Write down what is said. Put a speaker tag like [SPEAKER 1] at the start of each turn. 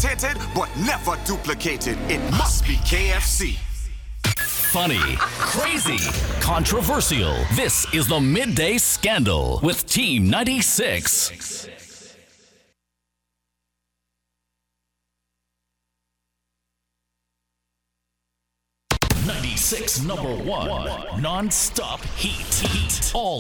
[SPEAKER 1] imitated, but never duplicated. It must be KFC.
[SPEAKER 2] Funny, crazy, controversial. This is the Midday Scandal with Team 96. 96 #1 non-stop heat. All